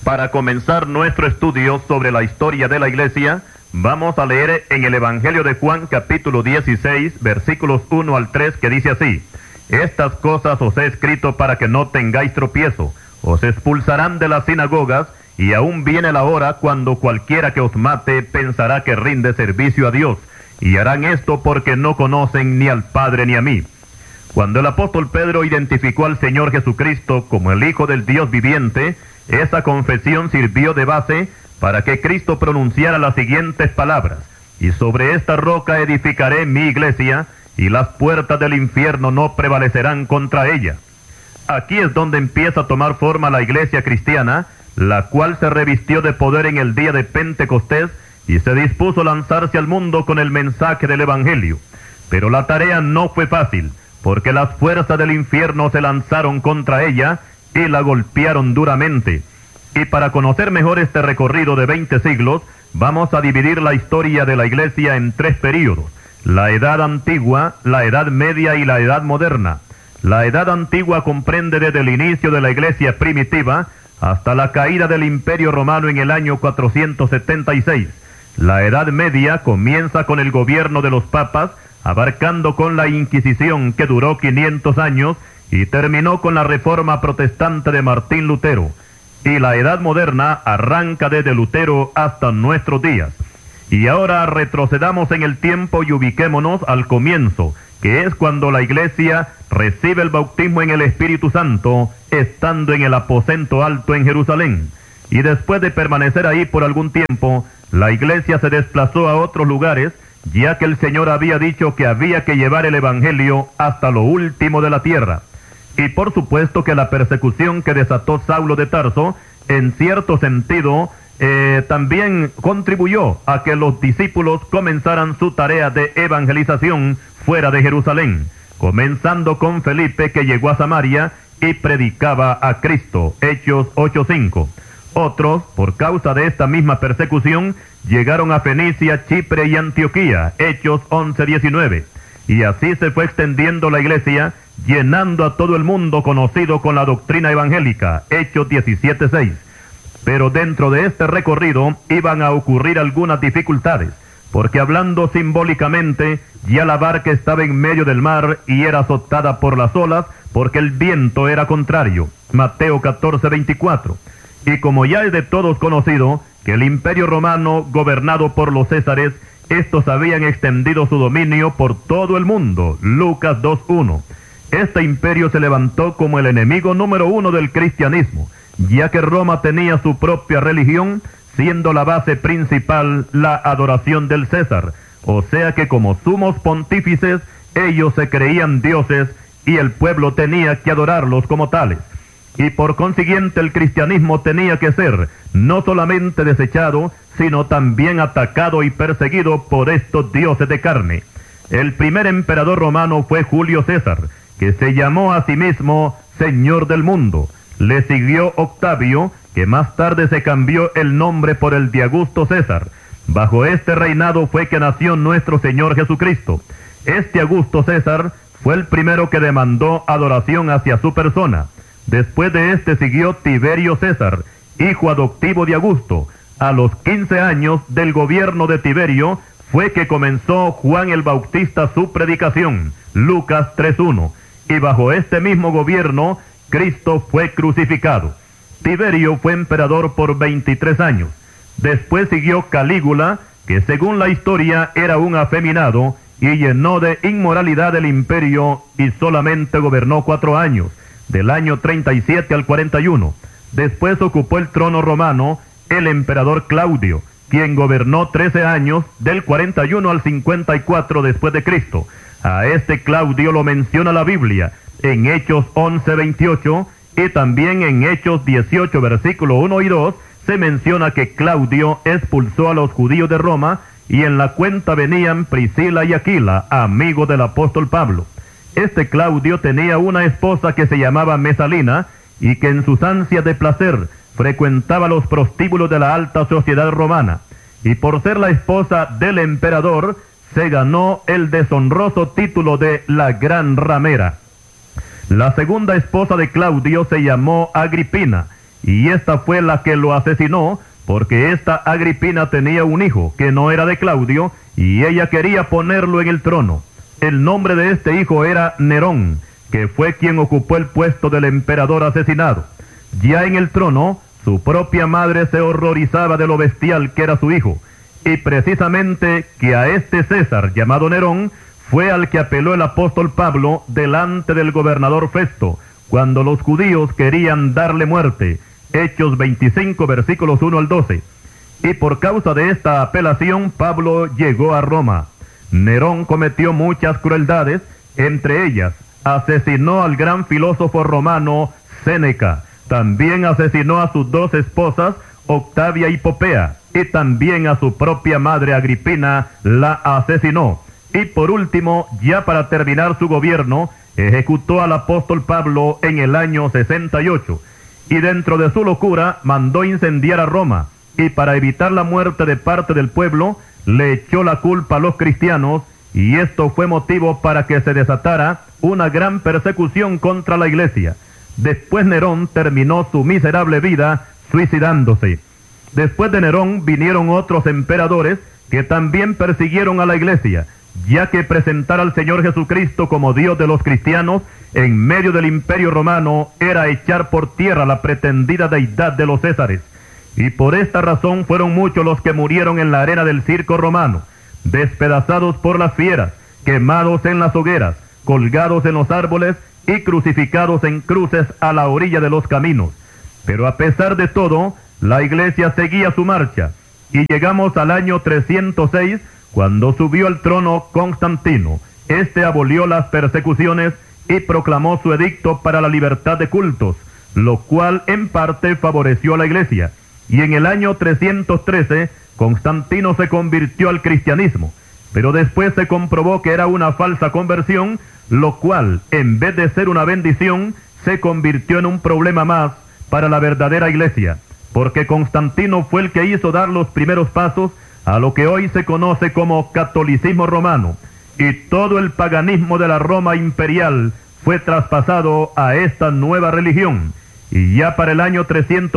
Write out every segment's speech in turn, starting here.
Para comenzar nuestro estudio sobre la historia de la Iglesia, vamos a leer en el Evangelio de Juan capítulo 16, versículos 1 al 3, que dice así: Estas cosas os he escrito para que no tengáis tropiezo. Os expulsarán de las sinagogas, y aún viene la hora cuando cualquiera que os mate pensará que rinde servicio a Dios, y harán esto porque no conocen ni al Padre ni a mí. Cuando el apóstol Pedro identificó al Señor Jesucristo como el Hijo del Dios viviente, esa confesión sirvió de base para que Cristo pronunciara las siguientes palabras: y sobre esta roca edificaré mi iglesia, y las puertas del infierno no prevalecerán contra ella. Aquí es donde empieza a tomar forma la iglesia cristiana, la cual se revistió de poder en el día de Pentecostés y se dispuso a lanzarse al mundo con el mensaje del Evangelio. Pero la tarea no fue fácil, porque las fuerzas del infierno se lanzaron contra ella y la golpearon duramente. Y para conocer mejor este recorrido de 20 siglos, vamos a dividir la historia de la iglesia en 3 períodos: la Edad Antigua, la Edad Media y la Edad Moderna. La Edad Antigua comprende desde el inicio de la iglesia primitiva hasta la caída del Imperio Romano en el año 476. La Edad Media comienza con el gobierno de los papas, abarcando con la Inquisición, que duró 500 años, y terminó con la Reforma Protestante de Martín Lutero. Y la Edad Moderna arranca desde Lutero hasta nuestros días. Y ahora retrocedamos en el tiempo y ubiquémonos al comienzo, que es cuando la iglesia recibe el bautismo en el Espíritu Santo, estando en el aposento alto en Jerusalén. Y después de permanecer ahí por algún tiempo, la iglesia se desplazó a otros lugares, ya que el Señor había dicho que había que llevar el Evangelio hasta lo último de la tierra. Y por supuesto que la persecución que desató Saulo de Tarso, en cierto sentido, también contribuyó a que los discípulos comenzaran su tarea de evangelización fuera de Jerusalén, comenzando con Felipe, que llegó a Samaria y predicaba a Cristo, Hechos 8:5. Otros, por causa de esta misma persecución, llegaron a Fenicia, Chipre y Antioquía, Hechos 11:19. Y así se fue extendiendo la iglesia, llenando a todo el mundo conocido con la doctrina evangélica, Hechos 17:6. Pero dentro de este recorrido iban a ocurrir algunas dificultades, porque hablando simbólicamente, ya la barca estaba en medio del mar y era azotada por las olas, porque el viento era contrario, Mateo 14:24. Y como ya es de todos conocido que el Imperio Romano, gobernado por los Césares, estos habían extendido su dominio por todo el mundo, Lucas 2:1. Este imperio se levantó como el enemigo número 1 del cristianismo, ya que Roma tenía su propia religión, siendo la base principal la adoración del César. O sea que como sumos pontífices, ellos se creían dioses y el pueblo tenía que adorarlos como tales. Y por consiguiente el cristianismo tenía que ser no solamente desechado, sino también atacado y perseguido por estos dioses de carne. El primer emperador romano fue Julio César, que se llamó a sí mismo Señor del mundo. Le siguió Octavio, que más tarde se cambió el nombre por el de Augusto César. Bajo este reinado fue que nació nuestro Señor Jesucristo. Este Augusto César fue el primero que demandó adoración hacia su persona. Después de este siguió Tiberio César, hijo adoptivo de Augusto. A los 15 años del gobierno de Tiberio fue que comenzó Juan el Bautista su predicación, Lucas 3:1. Y bajo este mismo gobierno, Cristo fue crucificado. Tiberio fue emperador por 23 años. Después siguió Calígula, que según la historia era un afeminado y llenó de inmoralidad el imperio y solamente gobernó 4 años, del año 37 al 41. Después ocupó el trono romano el emperador Claudio, quien gobernó 13 años, del 41 al 54 después de Cristo. A este Claudio lo menciona la Biblia en Hechos 11:28 y también en Hechos 18 versículo 1 y 2 se menciona que Claudio expulsó a los judíos de Roma y en la cuenta venían Priscila y Aquila, amigos del apóstol Pablo. Este Claudio tenía una esposa que se llamaba Mesalina y que en sus ansias de placer frecuentaba los prostíbulos de la alta sociedad romana, y por ser la esposa del emperador se ganó el deshonroso título de la Gran Ramera. La segunda esposa de Claudio se llamó Agripina, y esta fue la que lo asesinó, porque esta Agripina tenía un hijo que no era de Claudio, y ella quería ponerlo en el trono. El nombre de este hijo era Nerón, que fue quien ocupó el puesto del emperador asesinado. Ya en el trono, su propia madre se horrorizaba de lo bestial que era su hijo, y precisamente que a este César llamado Nerón fue al que apeló el apóstol Pablo delante del gobernador Festo, cuando los judíos querían darle muerte. Hechos 25, versículos 1 al 12. Y por causa de esta apelación, Pablo llegó a Roma. Nerón cometió muchas crueldades, entre ellas, asesinó al gran filósofo romano Séneca. También asesinó a sus dos esposas, Octavia y Popea, y también a su propia madre Agripina la asesinó. Y por último, ya para terminar su gobierno, ejecutó al apóstol Pablo en el año 68. Y dentro de su locura mandó incendiar a Roma, y para evitar la muerte de parte del pueblo, le echó la culpa a los cristianos, y esto fue motivo para que se desatara una gran persecución contra la iglesia. Después Nerón terminó su miserable vida suicidándose. Después de Nerón vinieron otros emperadores que también persiguieron a la iglesia, ya que presentar al Señor Jesucristo como Dios de los cristianos en medio del imperio romano era echar por tierra la pretendida deidad de los Césares. Y por esta razón fueron muchos los que murieron en la arena del circo romano, despedazados por las fieras, quemados en las hogueras, colgados en los árboles y crucificados en cruces a la orilla de los caminos. Pero a pesar de todo, la iglesia seguía su marcha, y llegamos al año 306, cuando subió al trono Constantino. Este abolió las persecuciones y proclamó su edicto para la libertad de cultos, lo cual en parte favoreció a la iglesia. Y en el año 313, Constantino se convirtió al cristianismo, pero después se comprobó que era una falsa conversión, lo cual, en vez de ser una bendición, se convirtió en un problema más para la verdadera iglesia, porque Constantino fue el que hizo dar los primeros pasos a lo que hoy se conoce como catolicismo romano, y todo el paganismo de la Roma imperial fue traspasado a esta nueva religión. Y ya para el año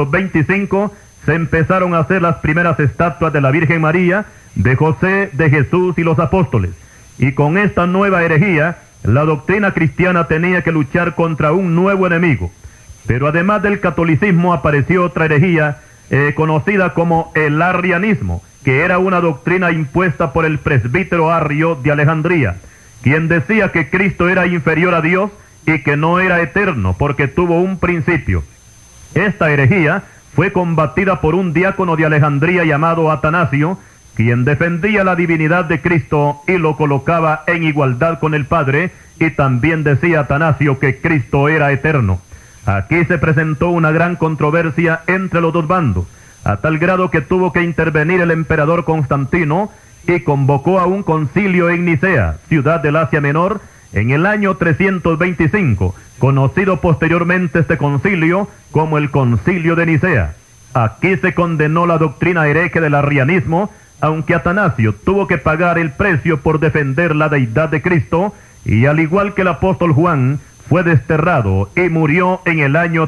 325 se empezaron a hacer las primeras estatuas de la Virgen María, de José, de Jesús y los apóstoles. Y con esta nueva herejía, la doctrina cristiana tenía que luchar contra un nuevo enemigo. Pero además del catolicismo apareció otra herejía conocida como el arrianismo, que era una doctrina impuesta por el presbítero Arrio de Alejandría, quien decía que Cristo era inferior a Dios y que no era eterno porque tuvo un principio. Esta herejía fue combatida por un diácono de Alejandría llamado Atanasio, quien defendía la divinidad de Cristo y lo colocaba en igualdad con el Padre, y también decía Atanasio que Cristo era eterno. Aquí se presentó una gran controversia entre los dos bandos, a tal grado que tuvo que intervenir el emperador Constantino y convocó a un concilio en Nicea, ciudad del Asia Menor, en el año 325, conocido posteriormente este concilio como el Concilio de Nicea. Aquí se condenó la doctrina hereje del arrianismo, aunque Atanasio tuvo que pagar el precio por defender la deidad de Cristo, y al igual que el apóstol Juan, fue desterrado y murió en el año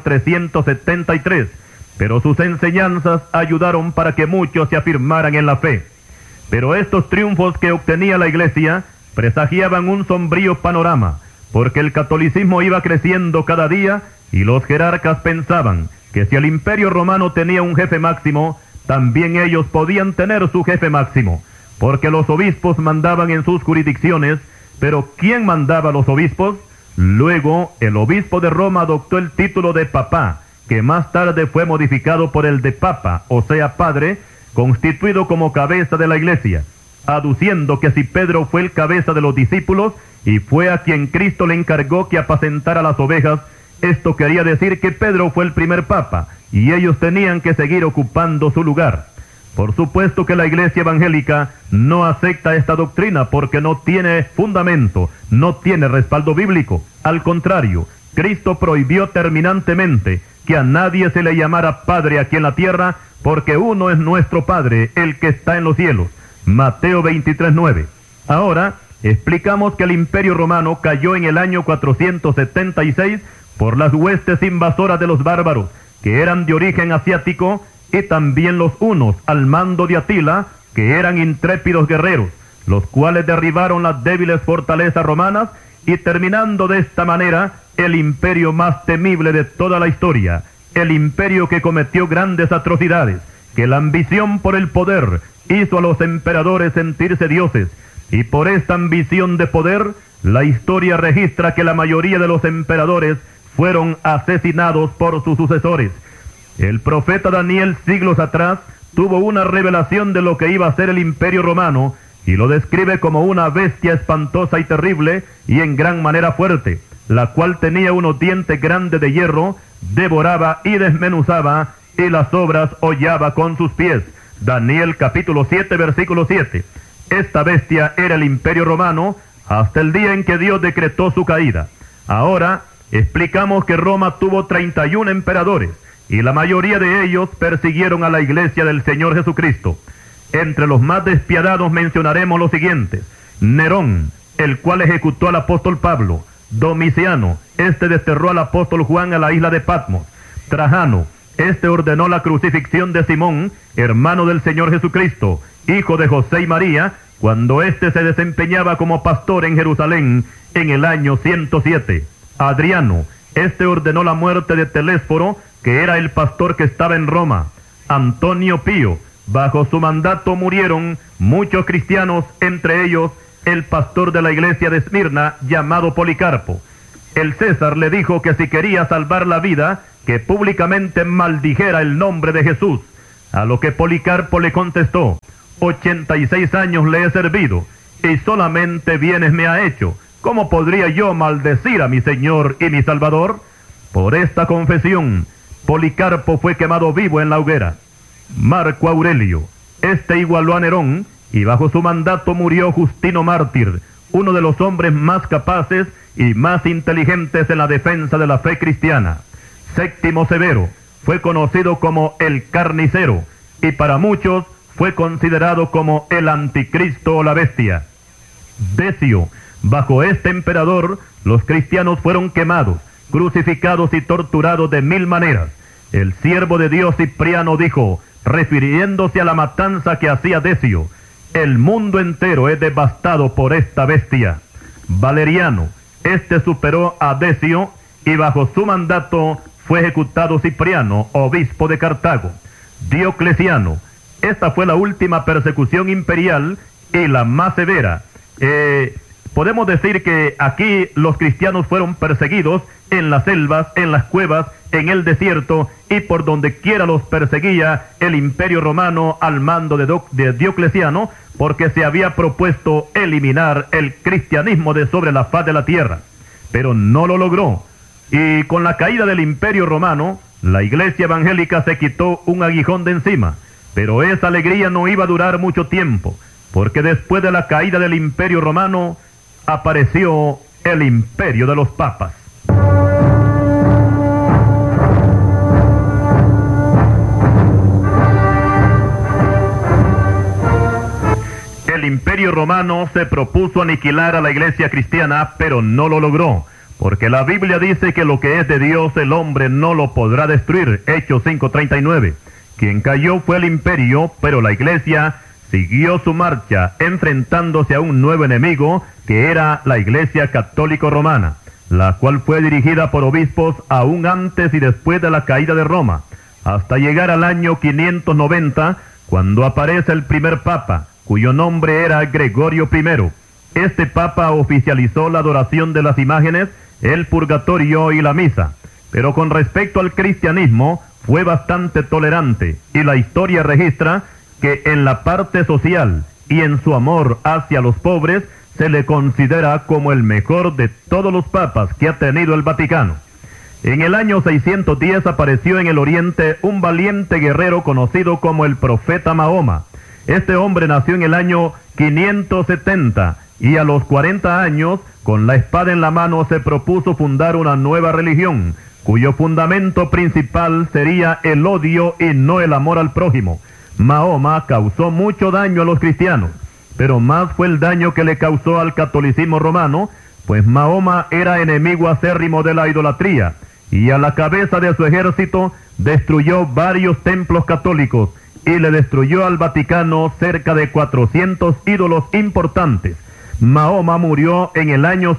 373, pero sus enseñanzas ayudaron para que muchos se afirmaran en la fe. Pero estos triunfos que obtenía la iglesia presagiaban un sombrío panorama, porque el catolicismo iba creciendo cada día y los jerarcas pensaban que si el imperio romano tenía un jefe máximo, también ellos podían tener su jefe máximo, porque los obispos mandaban en sus jurisdicciones. Pero ¿quién mandaba a los obispos? Luego, el obispo de Roma adoptó el título de papá, que más tarde fue modificado por el de papa, o sea, padre, constituido como cabeza de la iglesia, aduciendo que si Pedro fue el cabeza de los discípulos y fue a quien Cristo le encargó que apacentara las ovejas, esto quería decir que Pedro fue el primer papa y ellos tenían que seguir ocupando su lugar. Por supuesto que la iglesia evangélica no acepta esta doctrina porque no tiene fundamento, no tiene respaldo bíblico. Al contrario, Cristo prohibió terminantemente que a nadie se le llamara Padre aquí en la tierra, porque uno es nuestro Padre, el que está en los cielos. Mateo 23:9. Ahora, explicamos que el imperio romano cayó en el año 476 por las huestes invasoras de los bárbaros, que eran de origen asiático, y también los hunos, al mando de Atila, que eran intrépidos guerreros, los cuales derribaron las débiles fortalezas romanas, y terminando de esta manera el imperio más temible de toda la historia, el imperio que cometió grandes atrocidades, que la ambición por el poder hizo a los emperadores sentirse dioses, y por esta ambición de poder, la historia registra que la mayoría de los emperadores fueron asesinados por sus sucesores. El profeta Daniel, siglos atrás, tuvo una revelación de lo que iba a ser el imperio romano, y lo describe como una bestia espantosa y terrible, y en gran manera fuerte, la cual tenía unos dientes grandes de hierro, devoraba y desmenuzaba, y las obras hollaba con sus pies. Daniel capítulo 7, versículo 7. Esta bestia era el imperio romano, hasta el día en que Dios decretó su caída. Ahora, explicamos que Roma tuvo 31 emperadores, y la mayoría de ellos persiguieron a la iglesia del Señor Jesucristo. Entre los más despiadados mencionaremos los siguientes: Nerón, el cual ejecutó al apóstol Pablo; Domiciano, este desterró al apóstol Juan a la isla de Patmos; Trajano, este ordenó la crucifixión de Simón, hermano del Señor Jesucristo, hijo de José y María, cuando éste se desempeñaba como pastor en Jerusalén en el año 107. Adriano, este ordenó la muerte de Telésforo, que era el pastor que estaba en Roma. Antonio Pío, bajo su mandato murieron muchos cristianos, entre ellos el pastor de la iglesia de Esmirna, llamado Policarpo. El César le dijo que si quería salvar la vida, que públicamente maldijera el nombre de Jesús, a lo que Policarpo le contestó: 86 años le he servido, y solamente bienes me ha hecho. ¿Cómo podría yo maldecir a mi Señor y mi Salvador? Por esta confesión, Policarpo fue quemado vivo en la hoguera. Marco Aurelio, este igualó a Nerón, y bajo su mandato murió Justino Mártir, uno de los hombres más capaces y más inteligentes en la defensa de la fe cristiana. Séptimo Severo fue conocido como el carnicero, y para muchos fue considerado como el anticristo o la bestia. Decio, bajo este emperador, los cristianos fueron quemados, crucificados y torturados de 1000 maneras. El siervo de Dios Cipriano dijo, refiriéndose a la matanza que hacía Decio: el mundo entero es devastado por esta bestia. Valeriano, este superó a Decio, y bajo su mandato fue ejecutado Cipriano, obispo de Cartago. Diocleciano, esta fue la última persecución imperial y la más severa. Podemos decir que aquí los cristianos fueron perseguidos en las selvas, en las cuevas, en el desierto, y por donde quiera los perseguía el imperio romano al mando de Diocleciano, porque se había propuesto eliminar el cristianismo de sobre la faz de la tierra. Pero no lo logró, y con la caída del imperio romano, la iglesia evangélica se quitó un aguijón de encima. Pero esa alegría no iba a durar mucho tiempo, porque después de la caída del imperio romano, apareció el imperio de los papas. El imperio romano se propuso aniquilar a la iglesia cristiana, pero no lo logró, porque la Biblia dice que lo que es de Dios el hombre no lo podrá destruir. Hechos 5:39. Quien cayó fue el imperio, pero la iglesia siguió su marcha, enfrentándose a un nuevo enemigo, que era la iglesia católico romana, la cual fue dirigida por obispos aún antes y después de la caída de Roma, hasta llegar al año 590, cuando aparece el primer papa, cuyo nombre era Gregorio I. Este papa oficializó la adoración de las imágenes, el purgatorio y la misa, pero con respecto al cristianismo fue bastante tolerante, y la historia registra que en la parte social y en su amor hacia los pobres se le considera como el mejor de todos los papas que ha tenido el Vaticano. En el año 610 apareció en el oriente un valiente guerrero conocido como el profeta Mahoma. Este hombre nació en el año 570 y a los 40 años, con la espada en la mano, se propuso fundar una nueva religión, cuyo fundamento principal sería el odio y no el amor al prójimo. Mahoma causó mucho daño a los cristianos, pero más fue el daño que le causó al catolicismo romano, pues Mahoma era enemigo acérrimo de la idolatría, y a la cabeza de su ejército destruyó varios templos católicos y le destruyó al Vaticano cerca de 400 ídolos importantes. Mahoma murió en el año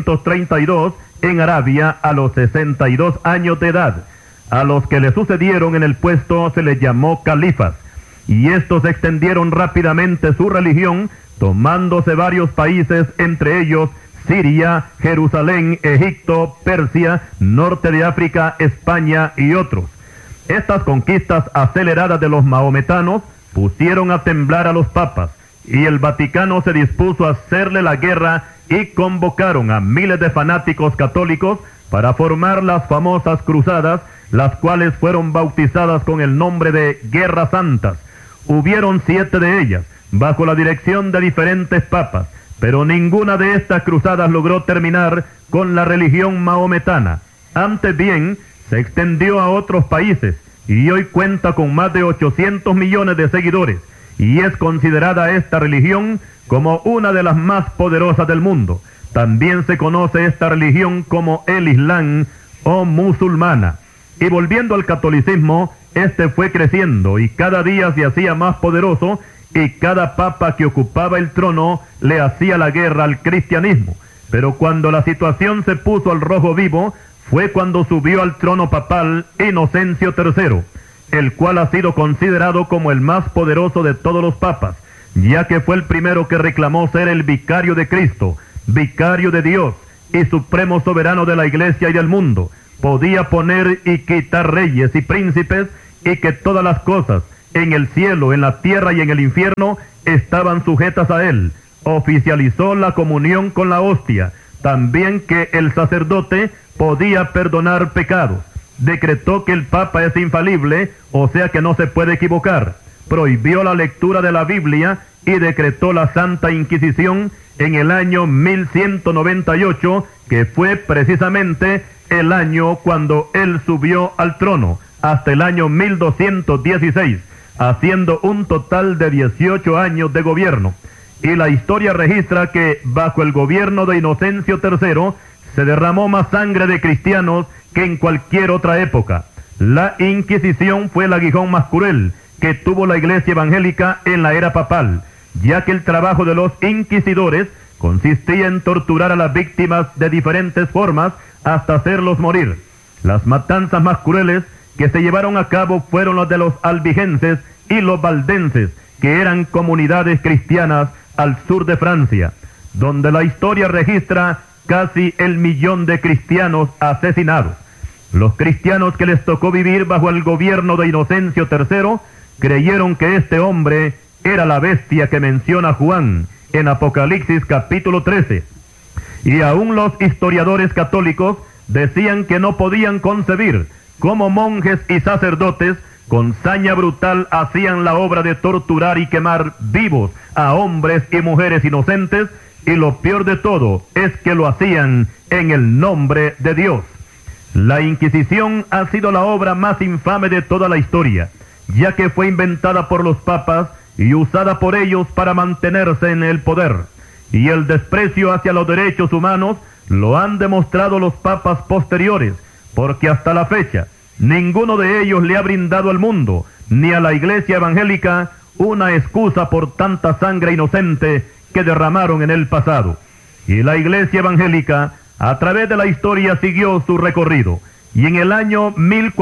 632 en Arabia a los 62 años de edad. A los que le sucedieron en el puesto se les llamó califas, y estos extendieron rápidamente su religión, tomándose varios países, entre ellos Siria, Jerusalén, Egipto, Persia, norte de África, España y otros. Estas conquistas aceleradas de los mahometanos pusieron a temblar a los papas, y el Vaticano se dispuso a hacerle la guerra y convocaron a miles de fanáticos católicos para formar las famosas cruzadas, las cuales fueron bautizadas con el nombre de Guerras Santas. Hubieron 7 de ellas, bajo la dirección de diferentes papas, pero ninguna de estas cruzadas logró terminar con la religión mahometana. Antes bien, se extendió a otros países, y hoy cuenta con más de 800 millones de seguidores, y es considerada esta religión como una de las más poderosas del mundo. También se conoce esta religión como el Islam o musulmana. Y volviendo al catolicismo, este fue creciendo y cada día se hacía más poderoso, y cada papa que ocupaba el trono le hacía la guerra al cristianismo. Pero cuando la situación se puso al rojo vivo, fue cuando subió al trono papal Inocencio III, el cual ha sido considerado como el más poderoso de todos los papas, ya que fue el primero que reclamó ser el vicario de Cristo, vicario de Dios y supremo soberano de la Iglesia y del mundo. Podía poner y quitar reyes y príncipes, y que todas las cosas en el cielo, en la tierra y en el infierno estaban sujetas a él. Oficializó la comunión con la hostia, también que el sacerdote podía perdonar pecados. Decretó que el Papa es infalible, o sea que no se puede equivocar. Prohibió la lectura de la Biblia y decretó la Santa Inquisición en el año 1198, que fue precisamente el año cuando él subió al trono, hasta el año 1216, haciendo un total de 18 años de gobierno. Y la historia registra que bajo el gobierno de Inocencio III se derramó más sangre de cristianos que en cualquier otra época. La Inquisición fue el aguijón más cruel que tuvo la Iglesia evangélica en la era papal, ya que el trabajo de los inquisidores consistía en torturar a las víctimas de diferentes formas hasta hacerlos morir. Las matanzas más crueles que se llevaron a cabo fueron las de los albigenses y los valdenses, que eran comunidades cristianas al sur de Francia, donde la historia registra casi 1.000.000 de cristianos asesinados. Los cristianos que les tocó vivir bajo el gobierno de Inocencio III creyeron que este hombre era la bestia que menciona Juan en Apocalipsis capítulo 13. Y aún los historiadores católicos decían que no podían concebir cómo monjes y sacerdotes con saña brutal hacían la obra de torturar y quemar vivos a hombres y mujeres inocentes, y lo peor de todo es que lo hacían en el nombre de Dios. La Inquisición ha sido la obra más infame de toda la historia, ya que fue inventada por los papas y usada por ellos para mantenerse en el poder. Y el desprecio hacia los derechos humanos lo han demostrado los papas posteriores, porque hasta la fecha ninguno de ellos le ha brindado al mundo, ni a la Iglesia evangélica, una excusa por tanta sangre inocente que derramaron en el pasado. Y la Iglesia evangélica, a través de la historia, siguió su recorrido, y en el año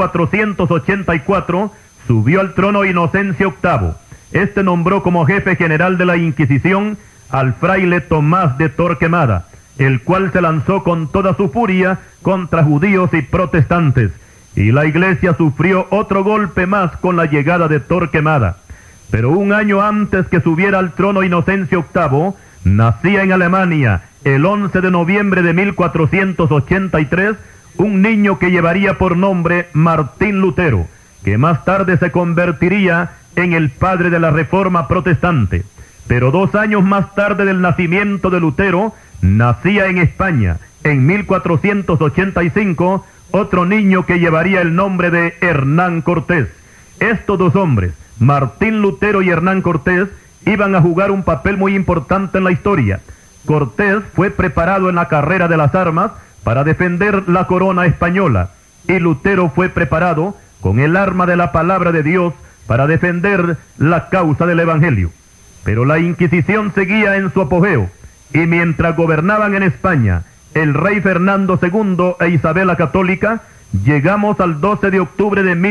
1484 subió al trono Inocencio VIII. Este nombró como jefe general de la Inquisición al fraile Tomás de Torquemada, el cual se lanzó con toda su furia contra judíos y protestantes, y la Iglesia sufrió otro golpe más con la llegada de Torquemada. Pero un año antes que subiera al trono Inocencio VIII, nacía en Alemania, el 11 de noviembre de 1483, un niño que llevaría por nombre Martín Lutero, que más tarde se convertiría en el padre de la Reforma protestante. Pero 2 años más tarde del nacimiento de Lutero, nacía en España, en 1485, otro niño que llevaría el nombre de Hernán Cortés. Estos 2 hombres, Martín Lutero y Hernán Cortés, iban a jugar un papel muy importante en la historia. Cortés fue preparado en la carrera de las armas para defender la corona española, y Lutero fue preparado con el arma de la palabra de Dios para defender la causa del Evangelio. Pero la Inquisición seguía en su apogeo, y mientras gobernaban en España el rey Fernando II e Isabel la Católica, llegamos al 12 de octubre de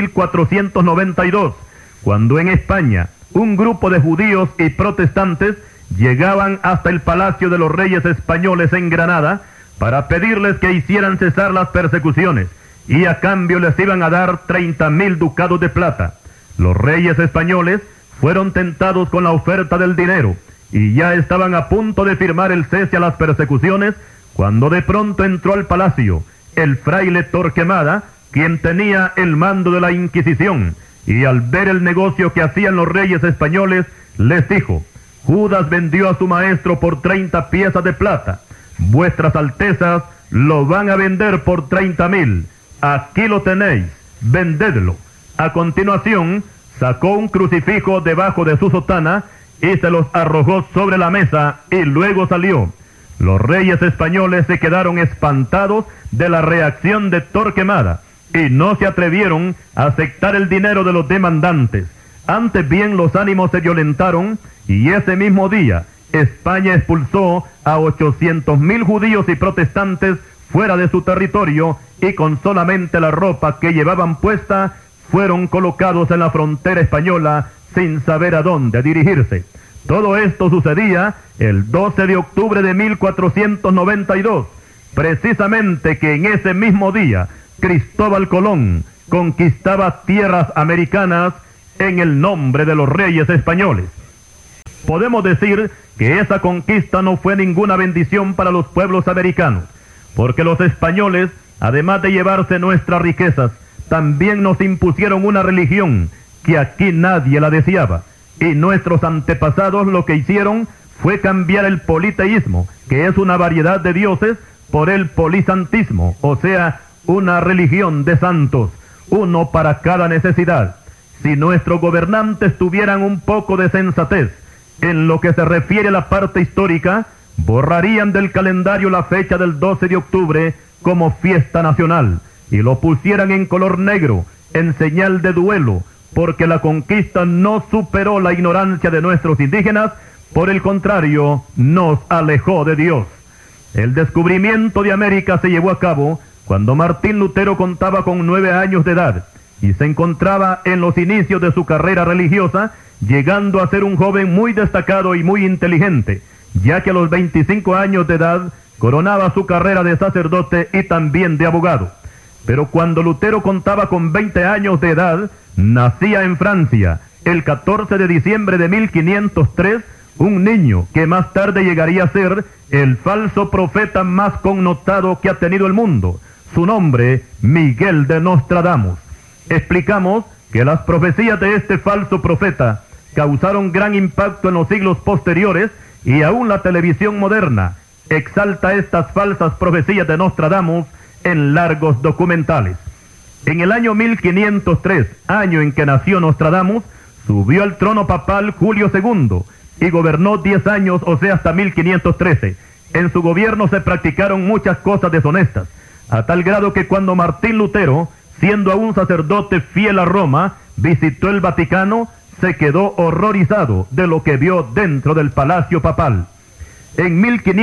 1492, cuando en España un grupo de judíos y protestantes llegaban hasta el Palacio de los Reyes Españoles en Granada para pedirles que hicieran cesar las persecuciones, y a cambio les iban a dar 30.000 ducados de plata. Los reyes españoles fueron tentados con la oferta del dinero, y ya estaban a punto de firmar el cese a las persecuciones, cuando de pronto entró al palacio el fraile Torquemada, quien tenía el mando de la Inquisición, y al ver el negocio que hacían los reyes españoles, les dijo: Judas vendió a su maestro por 30 piezas de plata. Vuestras Altezas lo van a vender por 30.000. Aquí lo tenéis, vendedlo. A continuación, sacó un crucifijo debajo de su sotana y se los arrojó sobre la mesa y luego salió. Los reyes españoles se quedaron espantados de la reacción de Torquemada y no se atrevieron a aceptar el dinero de los demandantes. Antes bien los ánimos se violentaron, y ese mismo día España expulsó a 800.000 judíos y protestantes fuera de su territorio, y con solamente la ropa que llevaban puesta fueron colocados en la frontera española sin saber a dónde dirigirse. Todo esto sucedía el 12 de octubre de 1492, precisamente que en ese mismo día Cristóbal Colón conquistaba tierras americanas en el nombre de los reyes españoles. Podemos decir que esa conquista no fue ninguna bendición para los pueblos americanos, porque los españoles, además de llevarse nuestras riquezas, también nos impusieron una religión que aquí nadie la deseaba, y nuestros antepasados lo que hicieron fue cambiar el politeísmo, que es una variedad de dioses, por el polisantismo, o sea, una religión de santos, uno para cada necesidad. Si nuestros gobernantes tuvieran un poco de sensatez en lo que se refiere a la parte histórica, borrarían del calendario la fecha del 12 de octubre como fiesta nacional y lo pusieran en color negro, en señal de duelo, porque la conquista no superó la ignorancia de nuestros indígenas, por el contrario, nos alejó de Dios. El descubrimiento de América se llevó a cabo cuando Martín Lutero contaba con 9 años de edad y se encontraba en los inicios de su carrera religiosa, llegando a ser un joven muy destacado y muy inteligente, ya que a los 25 años de edad coronaba su carrera de sacerdote y también de abogado. Pero cuando Lutero contaba con 20 años de edad, nacía en Francia, el 14 de diciembre de 1503, un niño que más tarde llegaría a ser el falso profeta más connotado que ha tenido el mundo. Su nombre, Miguel de Nostradamus. Explicamos que las profecías de este falso profeta causaron gran impacto en los siglos posteriores, y aún la televisión moderna exalta estas falsas profecías de Nostradamus en largos documentales. En el año 1503, año en que nació Nostradamus, subió al trono papal Julio II y gobernó 10 años, o sea, hasta 1513. En su gobierno se practicaron muchas cosas deshonestas, a tal grado que cuando Martín Lutero, siendo aún sacerdote fiel a Roma, visitó el Vaticano, se quedó horrorizado de lo que vio dentro del palacio papal. En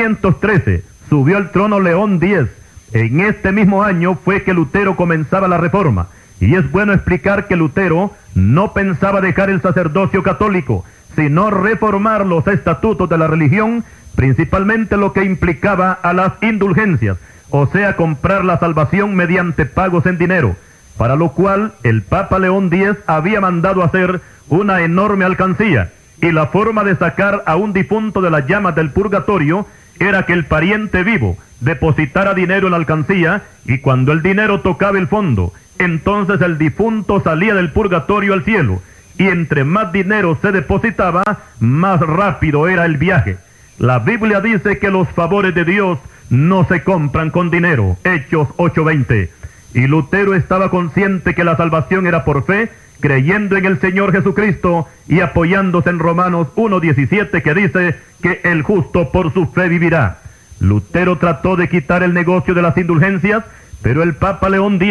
1513 subió al trono León X. En este mismo año fue que Lutero comenzaba la reforma, y es bueno explicar que Lutero no pensaba dejar el sacerdocio católico, sino reformar los estatutos de la religión, principalmente lo que implicaba a las indulgencias, o sea, comprar la salvación mediante pagos en dinero, para lo cual el Papa León X había mandado hacer una enorme alcancía, y la forma de sacar a un difunto de las llamas del purgatorio era que el pariente vivo depositara dinero en la alcancía, y cuando el dinero tocaba el fondo, entonces el difunto salía del purgatorio al cielo, y entre más dinero se depositaba, más rápido era el viaje. La Biblia dice que los favores de Dios no se compran con dinero, Hechos 8:20. Y Lutero estaba consciente que la salvación era por fe, creyendo en el Señor Jesucristo y apoyándose en Romanos 1:17, que dice que el justo por su fe vivirá. Lutero trató de quitar el negocio de las indulgencias, pero el Papa León X,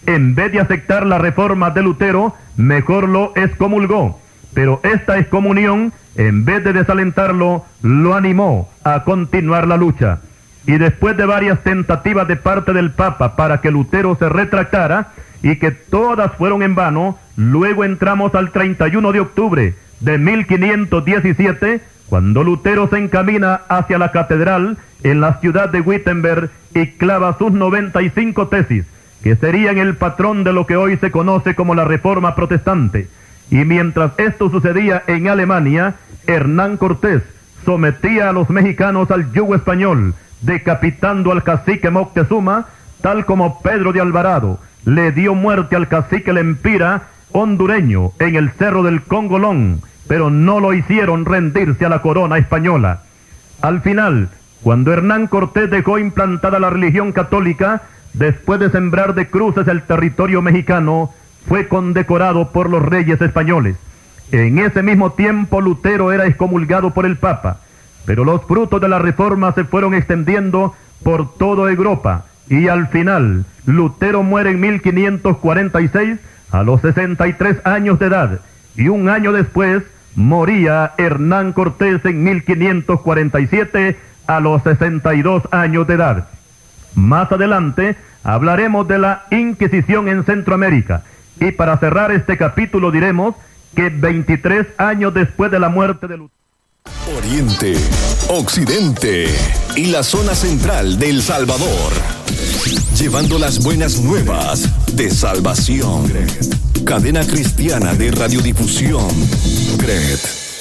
en vez de aceptar la reforma de Lutero, mejor lo excomulgó. Pero esta excomunión, en vez de desalentarlo, lo animó a continuar la lucha. Y después de varias tentativas de parte del Papa para que Lutero se retractara, y que todas fueron en vano, luego entramos al 31 de octubre de 1517, cuando Lutero se encamina hacia la catedral en la ciudad de Wittenberg y clava sus 95 tesis, que serían el patrón de lo que hoy se conoce como la Reforma Protestante. Y mientras esto sucedía en Alemania, Hernán Cortés sometía a los mexicanos al yugo español, decapitando al cacique Moctezuma, tal como Pedro de Alvarado le dio muerte al cacique Lempira hondureño en el Cerro del Congolón, pero no lo hicieron rendirse a la corona española. Al final, cuando Hernán Cortés dejó implantada la religión católica, después de sembrar de cruces el territorio mexicano, fue condecorado por los reyes españoles. En ese mismo tiempo Lutero era excomulgado por el Papa, pero los frutos de la reforma se fueron extendiendo por toda Europa, y al final Lutero muere en 1546 a los 63 años de edad, y un año después moría Hernán Cortés en 1547 a los 62 años de edad. Más adelante hablaremos de la Inquisición en Centroamérica, y para cerrar este capítulo diremos que 23 años después de la muerte de Lutero, Oriente, Occidente y la zona central de El Salvador, llevando las buenas nuevas de salvación. Cadena cristiana de radiodifusión, CRED.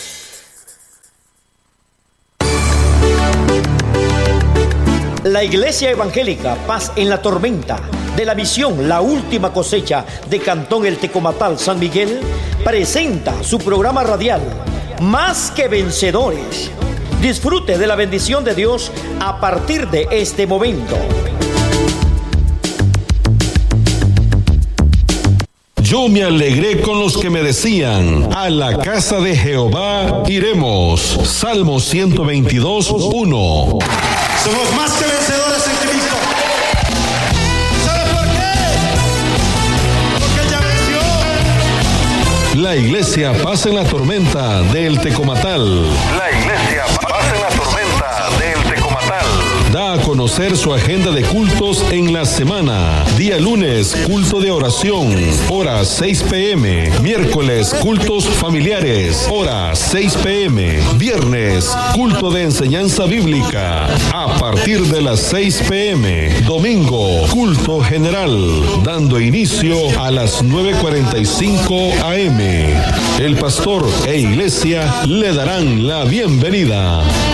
La Iglesia Evangélica Paz en la Tormenta, de la misión La Última Cosecha de Cantón El Tecomatal San Miguel, presenta su programa radial Más que Vencedores. Disfrute de la bendición de Dios a partir de este momento. Yo me alegré con los que me decían, a la casa de Jehová iremos. Salmo 122:1. Somos más que vencedores en Cristo. ¿Sabe por qué? Porque ya venció. La iglesia pasa en la tormenta del Tecomatal. La iglesia pasa en la tormenta del Tecomatal. Da a conocer su agenda de cultos en la semana. Día lunes, culto de oración, hora 6 p.m. Miércoles, cultos familiares, hora 6 p.m. Viernes, culto de enseñanza bíblica, a partir de las 6 p.m. Domingo, culto general, dando inicio a las 9:45 a.m. El pastor e iglesia le darán la bienvenida.